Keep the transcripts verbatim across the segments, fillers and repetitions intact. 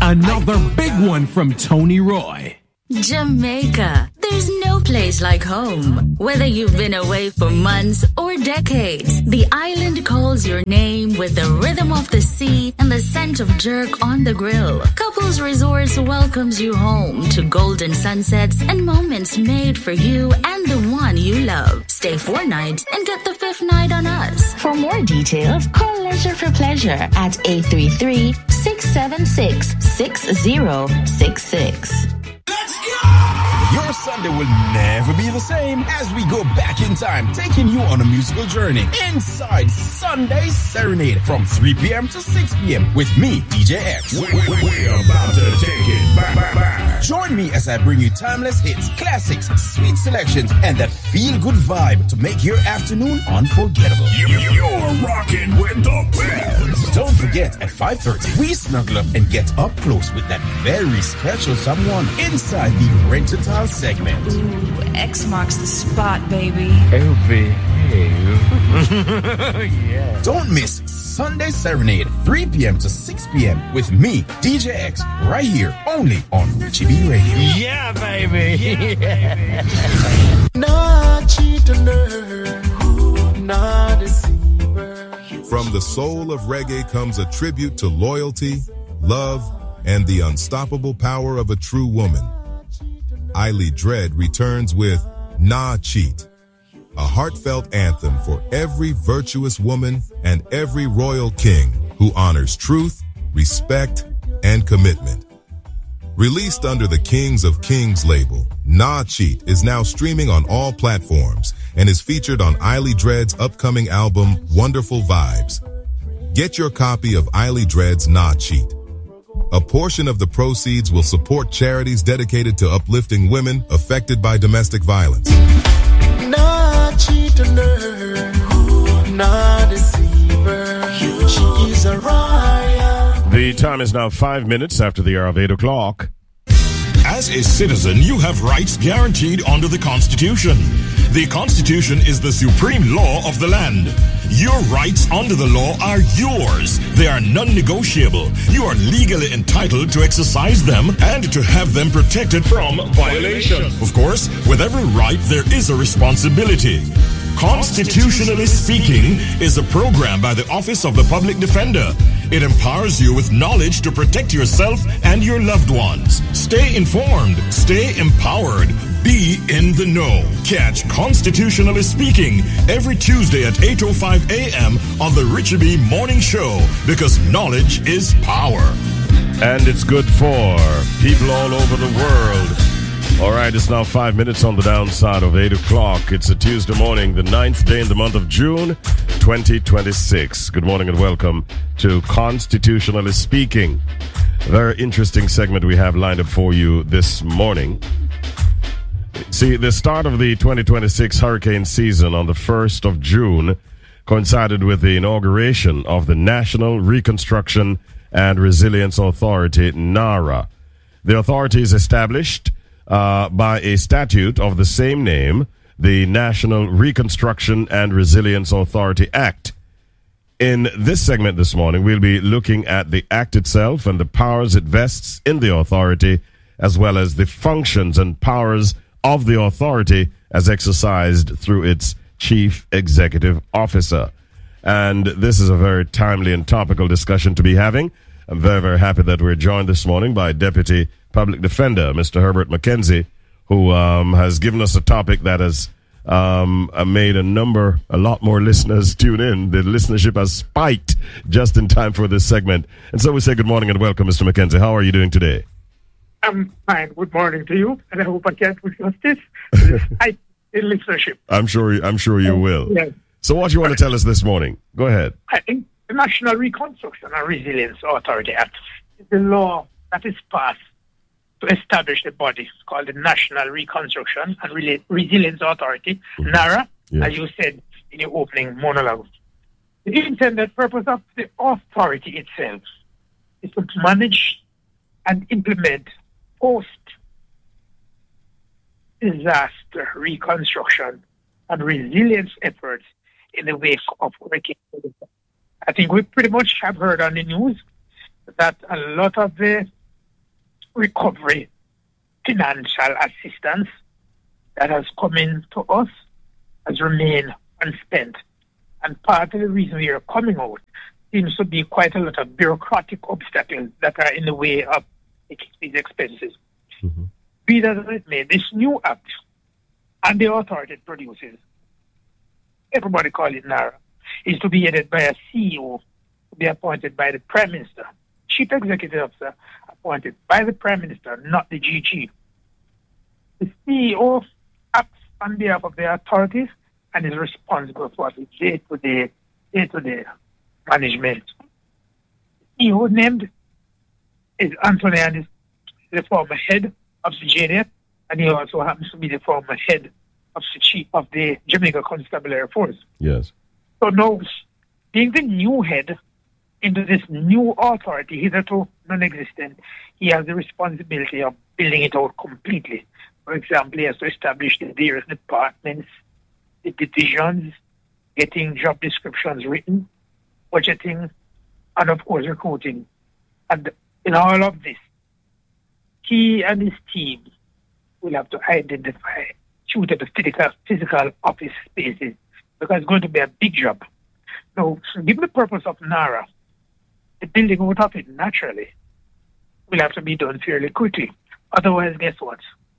Another big one from Tony Roy. Jamaica. There's no place like home. Whether you've been away for months or decades, the island calls your name with the rhythm of the sea and the scent of jerk on the grill. Couples Resorts welcomes you home to golden sunsets and moments made for you and the one you love. Stay four nights and get the fifth night on us. For more details, call Leisure for Pleasure at eight three three, six seven six, six zero six six. Your Sunday will never be the same as we go back in time, taking you on a musical journey inside Sunday Serenade from three p.m. to six p.m. with me, D J X. We, we, we're about to take it back, back, back. Join me as I bring you timeless hits, classics, sweet selections, and that feel-good vibe to make your afternoon unforgettable. You, you're rocking with the best. Don't forget, at five thirty, we snuggle up and get up close with that very special someone inside the Rent-A-Tile segment. Ooh, X marks the spot, baby. Oh, behave. Yeah. Don't miss Sunday Serenade, three p.m. to six p.m. with me, D J X, right here, only on Richie B Radio. Yeah, baby. Yeah, baby. Not cheater, not deceiver. From the soul of reggae comes a tribute to loyalty, love, and the unstoppable power of a true woman. Eiley Dredd returns with Nah Cheat, a heartfelt anthem for every virtuous woman and every royal king who honors truth, respect, and commitment. Released under the Kings of Kings label, Nah Cheat is now streaming on all platforms and is featured on Eiley Dredd's upcoming album, Wonderful Vibes. Get your copy of Eiley Dredd's Nah Cheat. A portion of the proceeds will support charities dedicated to uplifting women affected by domestic violence. Not cheater, not deceiver. She is a riot. The time is now five minutes after the hour of eight o'clock. As a citizen, you have rights guaranteed under the Constitution. The Constitution is the supreme law of the land. Your rights under the law are yours. They are non-negotiable. You are legally entitled to exercise them and to have them protected from violation. Of course, with every right, there is a responsibility. Constitutionally Speaking is a program by the Office of the Public Defender. It empowers you with knowledge to protect yourself and your loved ones. Stay informed. Stay empowered. Be in the know. Catch Constitutionally Speaking every Tuesday at eight oh five a.m. on the Richie B Morning Show, because knowledge is power. And it's good for people all over the world. All right, it's now five minutes on the downside of eight o'clock. It's a Tuesday morning, the ninth day in the month of June, twenty twenty-six. Good morning and welcome to Constitutionally Speaking. A very interesting segment we have lined up for you this morning. See, the start of the twenty twenty-six hurricane season on the first of June coincided with the inauguration of the National Reconstruction and Resilience Authority, NARA. The authority is established uh, by a statute of the same name, the National Reconstruction and Resilience Authority Act. In this segment this morning, we'll be looking at the act itself and the powers it vests in the authority, as well as the functions and powers of the authority as exercised through its chief executive officer. And this is a very timely and topical discussion to be having. I'm very, very happy that we're joined this morning by Deputy Public Defender, Mister Herbert McKenzie, who um, has given us a topic that has um, made a number, a lot more listeners tune in. The listenership has spiked just in time for this segment. And so we say good morning and welcome, Mister McKenzie. How are you doing today? I'm fine. Good morning to you, and I hope I get with justice. I in listenership. I'm sure. I'm sure you will. Yes. So, what do you want to tell us this morning? Go ahead. I think the National Reconstruction and Resilience Authority Act is the law that is passed to establish the body called the National Reconstruction and Rel- Resilience Authority, mm-hmm. NARA, yes. As you said in your opening monologue. The intended purpose of the authority itself is to manage and implement post-disaster reconstruction and resilience efforts in the wake of Hurricane Melissa. I think we pretty much have heard on the news that a lot of the recovery financial assistance that has come in to us has remained unspent. And part of the reason we are coming out seems to be quite a lot of bureaucratic obstacles that are in the way of making these expenses. Mm-hmm. Be that as it may, this new act and the authority it produces, everybody call it NARA, is to be headed by a C E O, to be appointed by the Prime Minister, Chief Executive Officer appointed by the Prime Minister, not the G G. The C E O acts on behalf of the authorities and is responsible for the day-to-day, day-to-day management. The C E O named is Anthony and is the former head of the J D F, and he also happens to be the former head of the chief of the Jamaica Constabulary Force. Yes. So now, being the new head into this new authority, hitherto non-existent, he has the responsibility of building it out completely. For example, he has to establish the various departments, the divisions, getting job descriptions written, budgeting, and of course recruiting. And in all of this, he and his team will have to identify suitable physical, physical office spaces because it's going to be a big job. Now, given the purpose of NARA, the building out of it naturally will have to be done fairly quickly. Otherwise, guess what?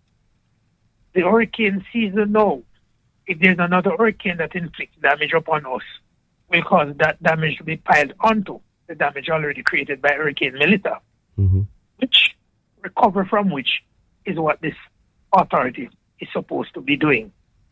The hurricane season now, if there's another hurricane that inflicts damage upon us, will cause that damage to be piled onto the damage already created by Hurricane Melissa, mm-hmm. which recover from which is what this authority is supposed to be doing.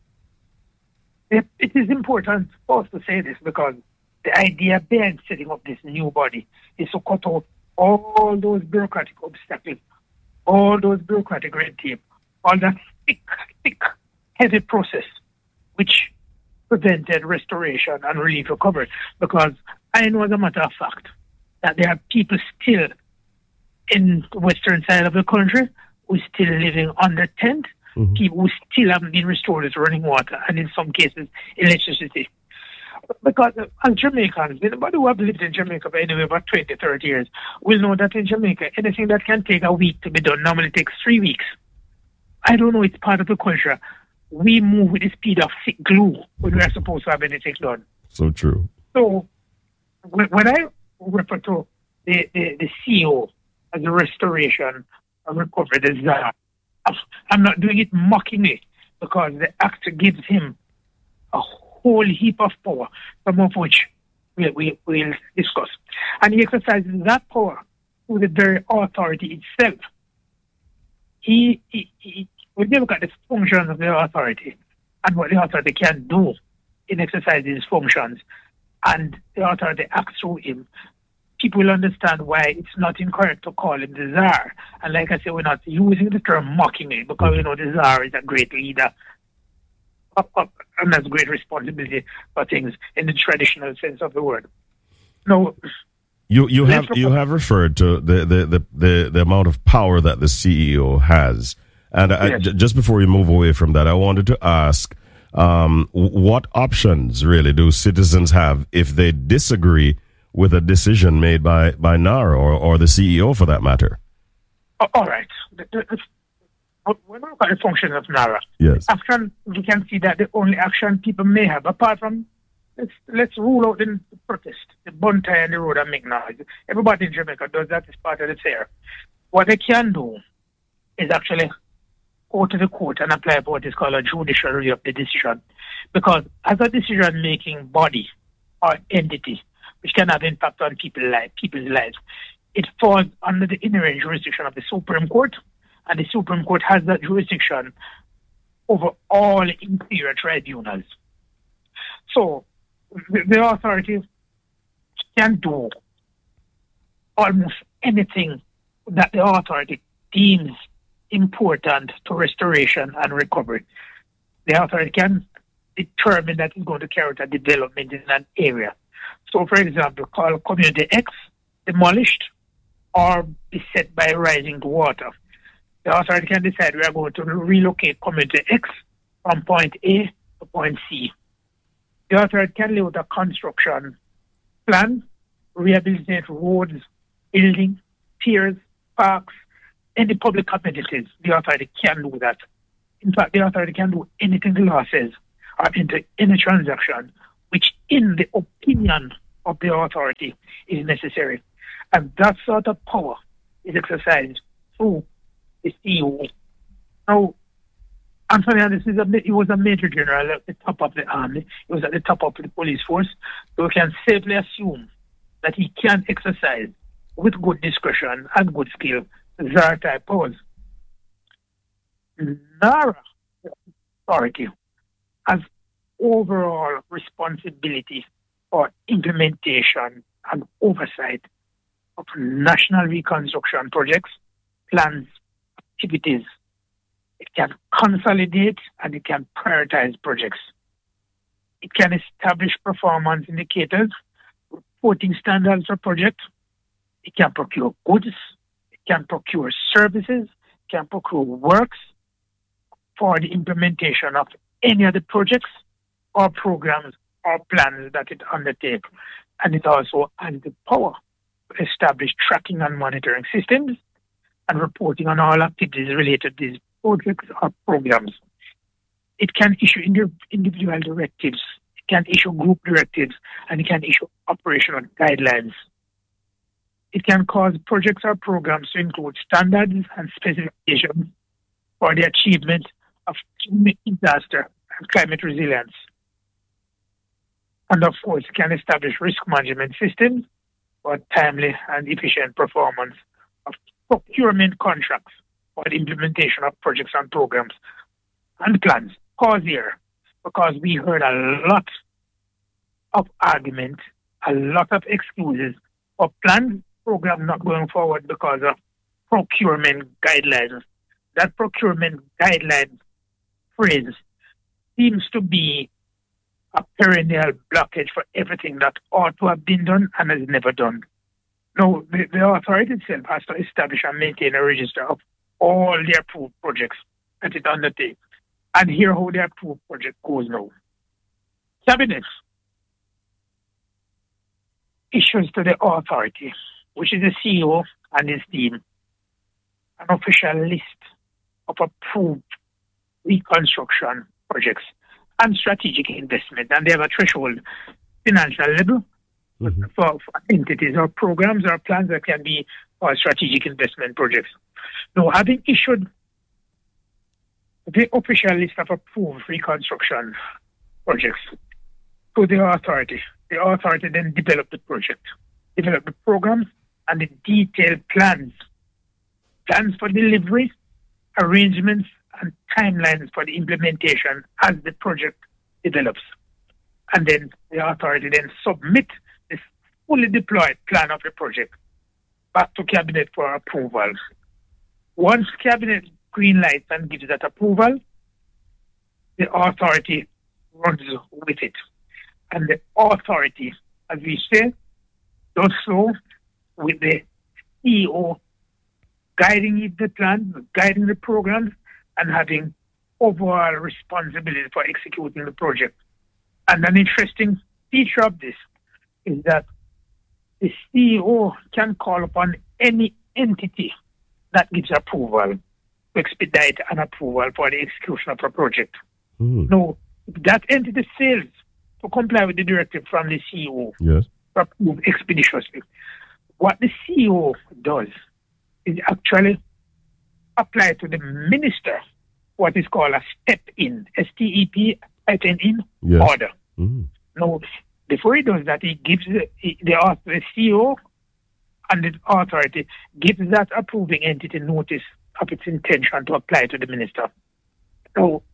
It, it is important for us to say this because the idea behind setting up this new body is to cut out all those bureaucratic obstacles, all those bureaucratic red tape, all that thick, thick, heavy process which prevented restoration and relief recovery. Because I know as a matter of fact that there are people still in the western side of the country who are still living under tent, mm-hmm. people who still haven't been restored with running water and in some cases electricity. Because as Jamaicans, anybody who have lived in Jamaica for anyway about twenty, thirty years will know that in Jamaica, anything that can take a week to be done normally takes three weeks. I don't know, it's part of the culture. We move with the speed of thick glue when we are supposed to have anything done. So true. So when, when I refer to the, the, the C E O as a restoration and recovery desire, I'm not doing it mockingly because the act gives him a whole heap of power, some of which we, we, we'll discuss. And he exercises that power through the very authority itself. He, he, he, when you look at the functions of the authority and what the authority can do in exercising its functions, and the authority acts through him, people will understand why it's not incorrect to call him the Tsar. And like I said, we're not using the term mockingly because we know the Tsar is a great leader up, up, and has great responsibility for things in the traditional sense of the word. No. You you have you have referred to the, the, the, the, the amount of power that the C E O has. And I, yes. j- just before you move away from that, I wanted to ask, um, what options really do citizens have if they disagree with a decision made by, by NARA or, or the C E O for that matter? Oh, all right. The, the, the, when we look at the function of NARA, yes. action, we can see that the only action people may have, apart from, let's, let's rule out the protest, the bun tie on the road and make noise. Everybody in Jamaica does that as part of the fair. What they can do is actually go to the court and apply for what is called a judicial review of the decision. Because as a decision-making body or entity, which can have impact on people's life, people's lives, it falls under the inherent jurisdiction of the Supreme Court, and the Supreme Court has that jurisdiction over all inferior tribunals. So the, the authority can do almost anything that the authority deems important to restoration and recovery. The authority can determine that it's going to carry out a development in an area. So, for example, call Community X demolished or beset by rising water. The authority can decide we are going to relocate Community X from point A to point C. The authority can lay out a construction plan, rehabilitate roads, buildings, piers, parks, any public amenities, the authority can do that. In fact, the authority can do anything the law says or enter any transaction which, in the opinion of the authority, is necessary. And that sort of power is exercised through the C E O. Now, Anthony, this is a, he was a major general at the top of the army. He was at the top of the police force. So we can safely assume that he can exercise with good discretion and good skill that type powers. NARA authority has overall responsibility for implementation and oversight of national reconstruction projects, plans, activities. It can consolidate and it can prioritize projects. It can establish performance indicators, reporting standards for projects. It can procure goods. It can procure services. It can procure works for the implementation of any of the projects or programs or plans that it undertakes. And it also has the power to establish tracking and monitoring systems and reporting on all activities related to these projects or programs. It can issue indi- individual directives, it can issue group directives, and it can issue operational guidelines. It can cause projects or programs to include standards and specifications for the achievement of disaster and climate resilience. And of course, it can establish risk management systems for timely and efficient performance of procurement contracts for the implementation of projects and programs and plans. Pause here, because we heard a lot of argument, a lot of excuses for planned program not going forward because of procurement guidelines. That procurement guideline phrase seems to be a perennial blockage for everything that ought to have been done and is never done. No, the, the authority itself has to establish and maintain a register of all the approved projects that it undertakes. And here how the approved project goes now. Cabinet issues to the authority, which is the C E O and his team, an official list of approved reconstruction projects and strategic investment. And they have a threshold financial level mm-hmm. for, for entities or programs or plans that can be for strategic investment projects. Now, having issued the official list of approved reconstruction projects to the authority, the authority then developed the project, developed the programs and the detailed plans, plans for delivery, arrangements, and timelines for the implementation as the project develops. And then the authority then submit this fully deployed plan of the project back to Cabinet for approval. Once Cabinet greenlights and gives that approval, the authority runs with it. And the authority, as we say, does so with the C E O guiding the plan, guiding the programs, and having overall responsibility for executing the project. And an interesting feature of this is that the C E O can call upon any entity that gives approval to expedite an approval for the execution of a project. Mm. Now, if that entity fails to comply with the directive from the C E O yes. to approve expeditiously, what the C E O does is actually apply to the minister what is called a step-in, S T E P, in yes. order. Mm. Now, before he does that, he gives the, the, the C E O and the authority gives that approving entity notice of its intention to apply to the minister. So,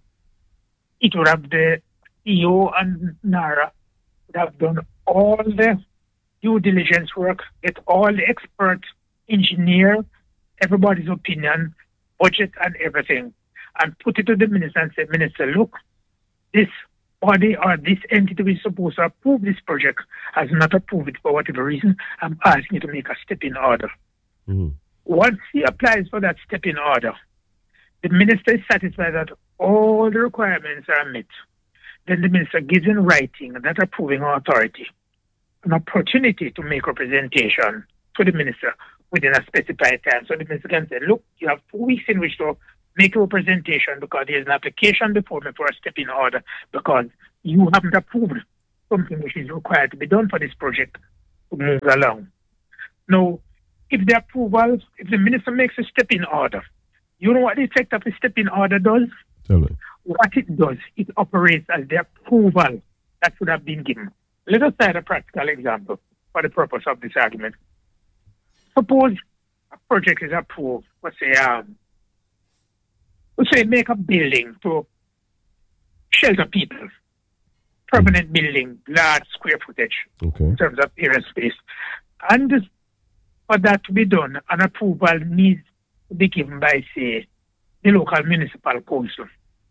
it would have the C E O and NARA would have done all the due diligence work, get all the expert engineer, everybody's opinion, budget and everything, and put it to the minister and say, Minister, look, this body or this entity which is supposed to approve this project has not approved it for whatever reason. I'm asking you to make a step-in order. Mm-hmm. Once he applies for that step-in order, the minister is satisfied that all the requirements are met. Then the minister gives in writing that approving authority an opportunity to make representation to the minister within a specified time. So the minister can say, look, you have two weeks in which to make a representation because there's an application before me for a step in order because you haven't approved something which is required to be done for this project to move along. Now, if the approval, if the minister makes a step in order, you know what the effect of the step in order does? Tell me. What it does, it operates as the approval that should have been given. Let us cite a practical example for the purpose of this argument. Suppose a project is approved, let's say, um, let's say make a building to shelter people, permanent building, large square footage Okay. in terms of area space. And for that to be done, an approval needs to be given by, say, the local municipal council.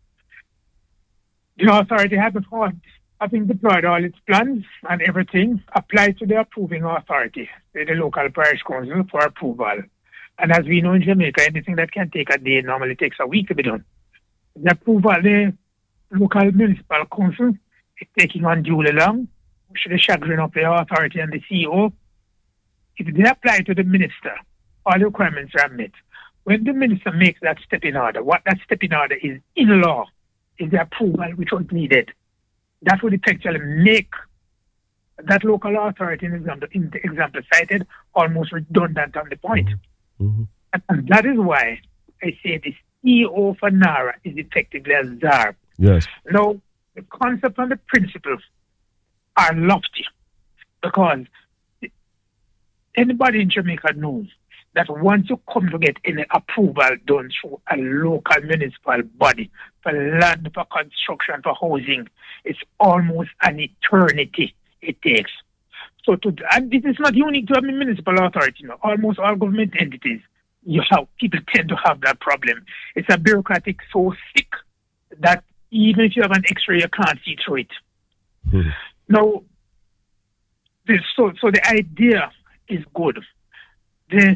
The authority having, having deployed all its plans and everything applied to the approving authority, the local parish council, for approval. And as we know in Jamaica, anything that can take a day normally takes a week to be done. The approval, the local municipal council is taking unduly long, which is the chagrin of the authority and the C E O. If they apply to the minister, all the requirements are met. When the minister makes that step in order, what that step in order is in law, is the approval which was needed. That would effectively make that local authority, in, example, in the example cited, almost redundant on the point. Mm-hmm. And, and that is why I say the C E O for NARA is effectively a czar. Yes. Now, the concept and the principles are lofty because anybody in Jamaica knows that once you come to get any approval done through a local municipal body for land, for construction, for housing, it's almost an eternity it takes. So, to and this is not unique to a municipal authority. You know, almost all government entities, you have people tend to have that problem. It's a bureaucratic so thick that even if you have an X-ray, you can't see through it. Mm-hmm. Now, this, so so the idea is good. The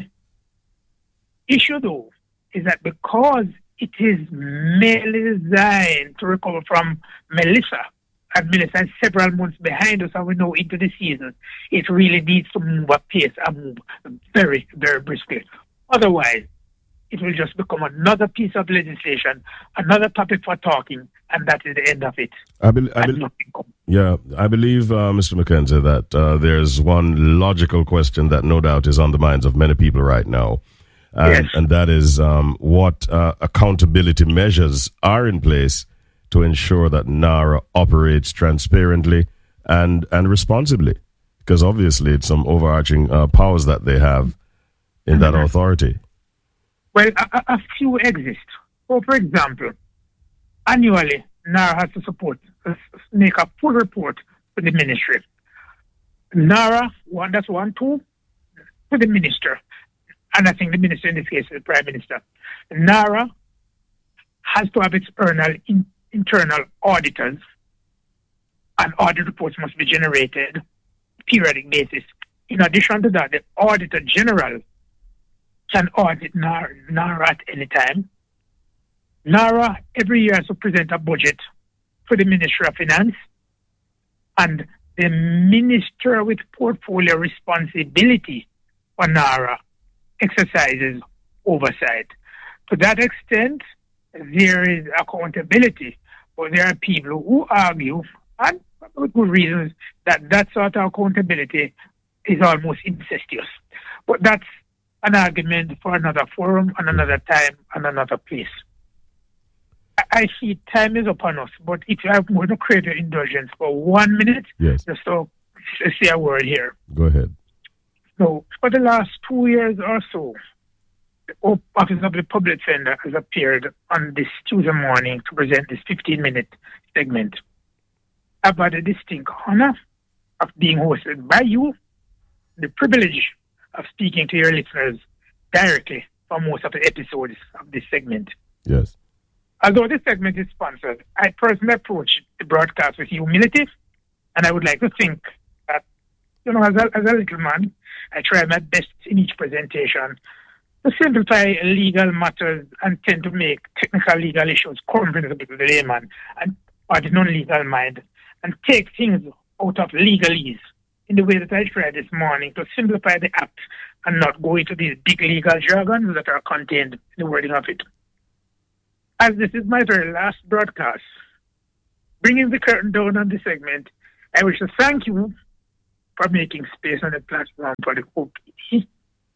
issue, though, is that because it is merely designed to recover from Melissa, and Melissa is several months behind us, and we know into the season, it really needs to move at pace and move very, very briskly. Otherwise, it will just become another piece of legislation, another topic for talking, and that is the end of it. I, be- I, be- yeah, I believe, uh, Mister McKenzie, that uh, there's one logical question that no doubt is on the minds of many people right now. And, yes. and that is um, what uh, accountability measures are in place to ensure that NARA operates transparently and, and responsibly. Because obviously it's some overarching uh, powers that they have in that Mm-hmm. authority. Well, a, a few exist. So, for example, annually, NARA has to support, uh, make a full report to the ministry. NARA, one, that's one, two, to the minister. And I think the minister in this case is the Prime Minister. NARA has to have external in, internal auditors, and audit reports must be generated periodic basis. In addition to that, the Auditor General can audit NARA, NARA at any time. NARA every year has to present a budget for the Ministry of Finance, and the minister with portfolio responsibility for NARA exercises oversight. To that extent, there is accountability, but there are people who argue, and for good reasons, that that sort of accountability is almost incestuous. But that's an argument for another forum, and another time, and another place. I, I see time is upon us, but if I'm going to create your indulgence for one minute, yes. just to say a word here. Go ahead. So, for the last two years or so, the Office of the Public Defender has appeared on this Tuesday morning to present this fifteen-minute segment. I've had the distinct honor of being hosted by you, the privilege of speaking to your listeners directly for most of the episodes of this segment. Yes. Although this segment is sponsored, I personally approach the broadcast with humility, and I would like to think that, you know, as a, as a little man, I try my best in each presentation to simplify legal matters and tend to make technical legal issues comprehensible to the layman and or the non-legal mind, and take things out of legalese in the way that I tried this morning to simplify the act and not go into these big legal jargons that are contained in the wording of it. As this is my very last broadcast, bringing the curtain down on this segment, I wish to thank you for making space on the platform for the O P D.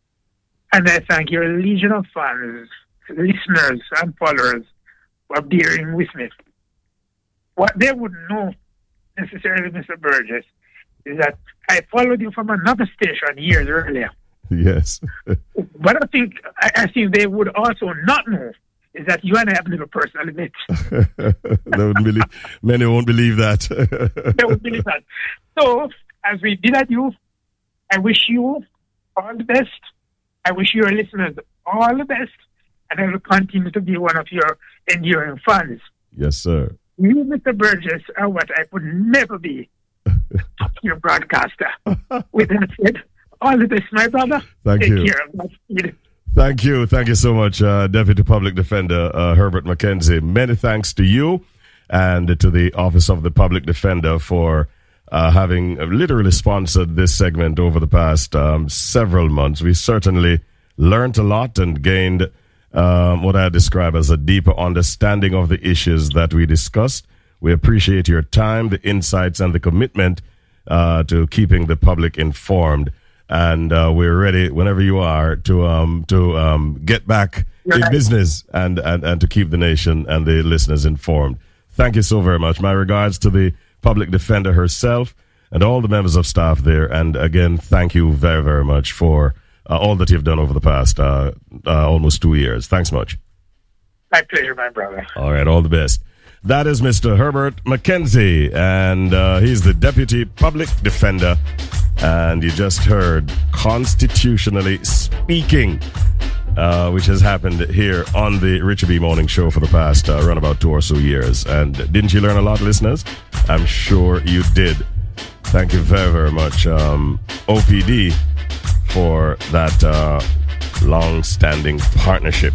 And I thank your legion of fans, listeners, and followers for bearing with me. What they wouldn't know necessarily, Mister Burgess, is that I followed you from another station years earlier. Yes. But I think I, I think they would also not know is that you and I have a little personal met. They wouldn't believe, many won't believe that. They won't believe that. So, as we did at you, I wish you all the best. I wish your listeners all the best. And I will continue to be one of your enduring fans. Yes, sir. You, Mister Burgess, are what I could never be. Your broadcaster. With that said, all the best, my brother. Thank Take you. care of that. Thank you. Thank you so much, uh, Deputy Public Defender uh, Herbert McKenzie. Many thanks to you and to the Office of the Public Defender for uh, having literally sponsored this segment over the past um, several months. We certainly learned a lot and gained um, what I describe as a deeper understanding of the issues that we discussed. We appreciate your time, the insights, and the commitment uh, to keeping the public informed. And uh, we're ready whenever you are to um, to um, get back in business and, and, and to keep the nation and the listeners informed. Thank you so very much. My regards to the public defender herself and all the members of staff there. And again, thank you very, very much for uh, all that you've done over the past uh, uh, almost two years. Thanks much. My pleasure, my brother. All right, all the best. That is Mister Herbert McKenzie, and uh, he's the Deputy Public Defender. And you just heard Constitutionally Speaking, uh, which has happened here on the Richie B Morning Show for the past uh, run about two or so years. And didn't you learn a lot, listeners? I'm sure you did. Thank you very, very much, um, O P D, for that uh, long-standing partnership.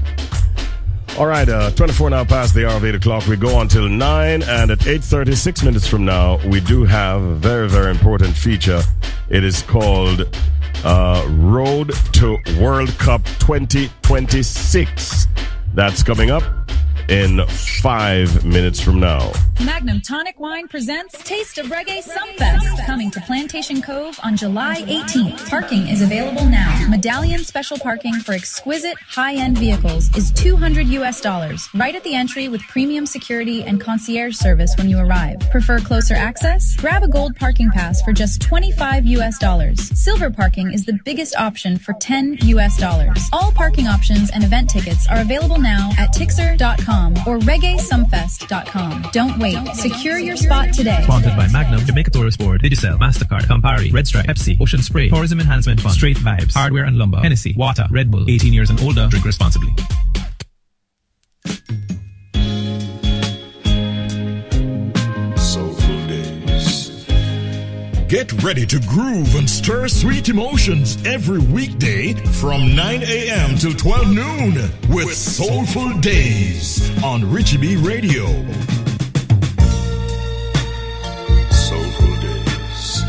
All right, uh, twenty-four now past the hour of eight o'clock. We go until nine, and at eight thirty-six minutes from now, we do have a very, very important feature. It is called uh, Road to World Cup twenty twenty-six. That's coming up in five minutes from now. Magnum Tonic Wine presents Taste of Reggae Sumfest, coming to Plantation Cove on July eighteenth. Parking is available now. Medallion special parking for exquisite high-end vehicles is two hundred U S dollars, right at the entry with premium security and concierge service when you arrive. Prefer closer access? Grab a gold parking pass for just twenty-five U S dollars. Silver parking is the biggest option for ten U S dollars. All parking options and event tickets are available now at tixer dot com or reggae sumfest dot com. Don't wait. Secure your spot today. Sponsored by Magnum, Jamaica Tourist Board, Digicel, MasterCard, Campari, Red Stripe, Pepsi, Ocean Spray, Tourism Enhancement Fund, Straight Vibes, Hardware and Lumber, Hennessy, Water, Red Bull. eighteen years and older. Drink responsibly. Soulful Days. Get ready to groove and stir sweet emotions every weekday from nine a.m. till twelve noon with Soulful Days on Richie B Radio. Soulful Days.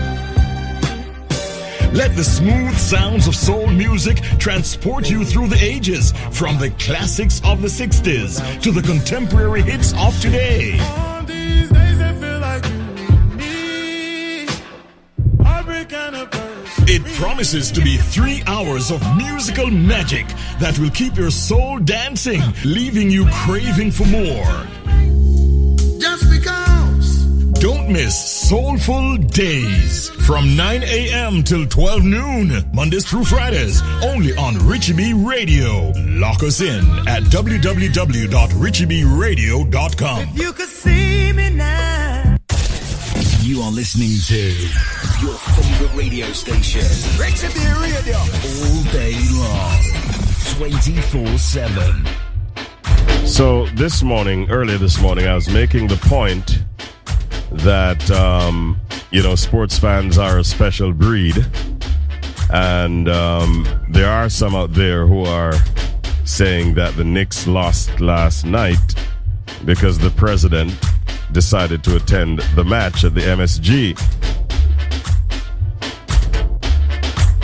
Let the smooth sounds of soul music transport you through the ages, from the classics of the sixties to the contemporary hits of today. On these days I feel like you and me. Heartbreak anniversary. It promises to be three hours of musical magic that will keep your soul dancing, leaving you craving for more. Just because. Don't miss Soulful Days from nine a.m. till twelve noon, Mondays through Fridays, only on Richie B Radio. Lock us in at w w w dot richie b radio dot com. If you could see me now. You are listening to your favorite radio station, Richie B Radio, all day long, twenty-four seven. So this morning, earlier this morning, I was making the point that, um, you know, sports fans are a special breed. And um, there are some out there who are saying that the Knicks lost last night because the president decided to attend the match at the M S G.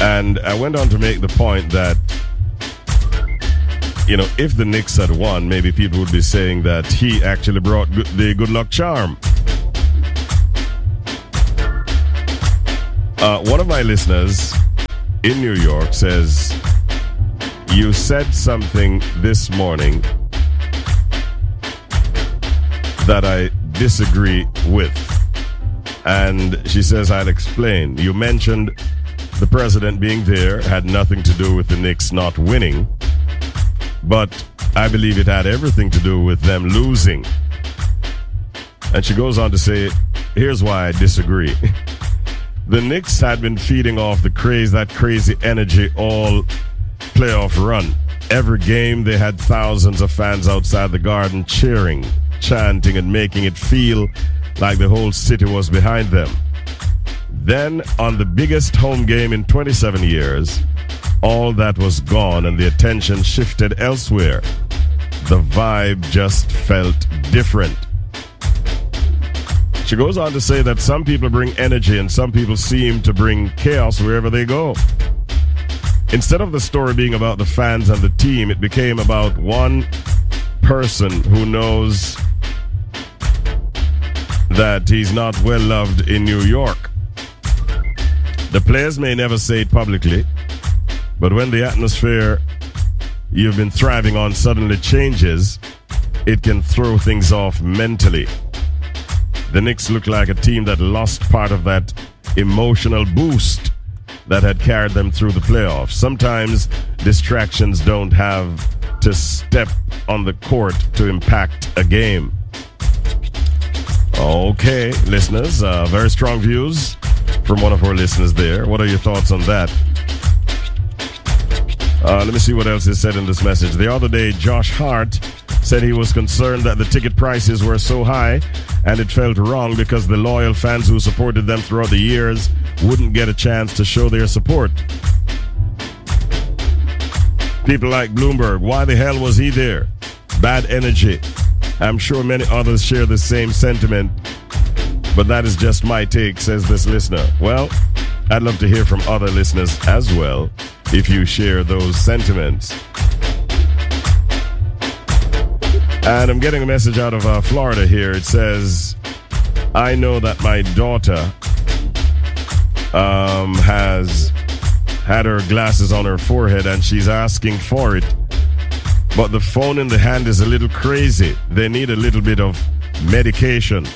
And I went on to make the point that, you know, if the Knicks had won, maybe people would be saying that he actually brought good, the good luck charm. Uh, one of my listeners in New York says, you said something this morning that I disagree with. And she says, I'll explain. You mentioned the president being there had nothing to do with the Knicks not winning, but I believe it had everything to do with them losing. And she goes on to say, here's why I disagree. The Knicks had been feeding off the craze, that crazy energy all playoff run. Every game they had thousands of fans outside the Garden cheering, chanting, and making it feel like the whole city was behind them. Then, on the biggest home game in twenty-seven years, all that was gone and the attention shifted elsewhere. The vibe just felt different. She goes on to say that some people bring energy and some people seem to bring chaos wherever they go. Instead of the story being about the fans and the team, it became about one person who knows that he's not well loved in New York. The players may never say it publicly, but when the atmosphere you've been thriving on suddenly changes, it can throw things off mentally. The Knicks look like a team that lost part of that emotional boost that had carried them through the playoffs. Sometimes distractions don't have to step on the court to impact a game. Okay, listeners, uh, very strong views from one of our listeners there. What are your thoughts on that? Uh, let me see what else is said in this message. The other day, Josh Hart said he was concerned that the ticket prices were so high and it felt wrong because the loyal fans who supported them throughout the years wouldn't get a chance to show their support. People like Bloomberg, why the hell was he there? Bad energy. I'm sure many others share the same sentiment, but that is just my take, says this listener. Well, I'd love to hear from other listeners as well if you share those sentiments. And I'm getting a message out of uh, Florida here. It says, I know that my daughter um, has had her glasses on her forehead and she's asking for it. But the phone in the hand is a little crazy. They need a little bit of medication.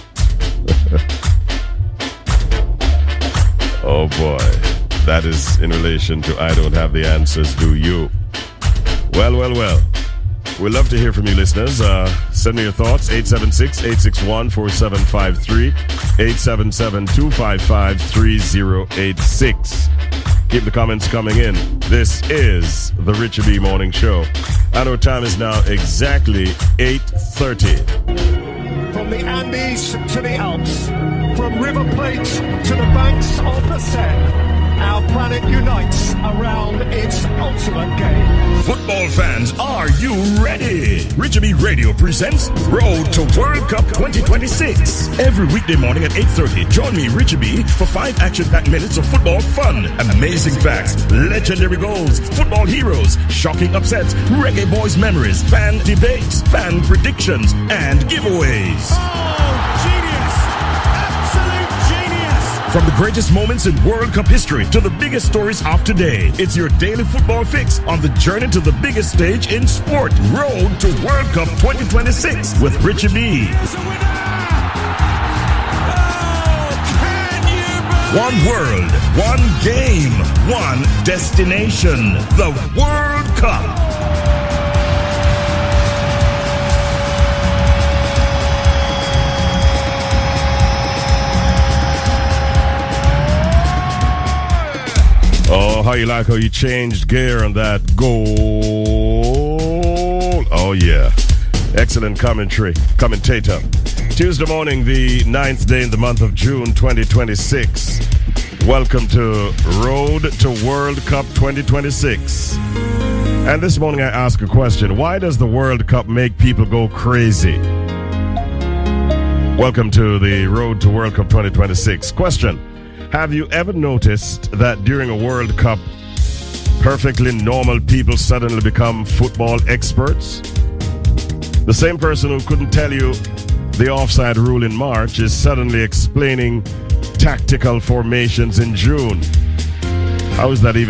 Oh boy. That is in relation to I don't have the answers, do you? Well, well, well. We'd love to hear from you, listeners. Uh, send me your thoughts. eight seven six, eight six one, four seven five three. eight seven seven, two five five, three zero eight six. Keep the comments coming in. This is the Richie B Morning Show. And our time is now exactly eight thirty. From the Andes to the Alps, from River Plate to the banks of the Seine, our planet unites around its ultimate game. Football fans, are you ready? Richie B Radio presents Road to World Cup twenty twenty-six. Every weekday morning at eight thirty, join me, Richie B, for five action-packed minutes of football fun, amazing facts, legendary goals, football heroes, shocking upsets, reggae boys memories, fan debates, fan predictions, and giveaways. Oh, genius! Absolute genius! From the greatest moments in World Cup history to the biggest stories of today, it's your daily football fix on the journey to the biggest stage in sport. Road to World Cup twenty twenty-six with Richie B. One world, one game, one destination. The World Cup. Oh, how you like how you changed gear on that goal. Oh, yeah. Excellent commentary, commentator. Tuesday morning, the ninth day in the month of June, twenty twenty-six. Welcome to Road to World Cup twenty twenty-six. And this morning I ask a question. Why does the World Cup make people go crazy? Welcome to the Road to World Cup twenty twenty-six. Question. Have you ever noticed that during a World Cup, perfectly normal people suddenly become football experts? The same person who couldn't tell you the offside rule in March is suddenly explaining tactical formations in June. How is that even